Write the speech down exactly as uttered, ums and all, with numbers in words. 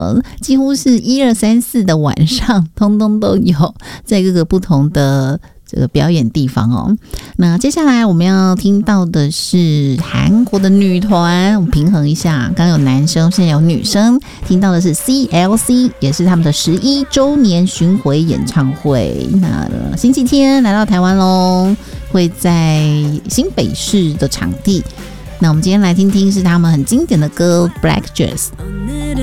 几乎是一二三四的晚上通通都有在各个不同的这个表演地方哦。那接下来我们要听到的是韩国的女团，我们平衡一下，刚刚有男生，现在有女生，听到的是 C L C， 也是他们的十一周年巡回演唱会。那星期天来到台湾咯，会在新北市的场地。那我们今天来听听是他们很经典的歌 Black Dress。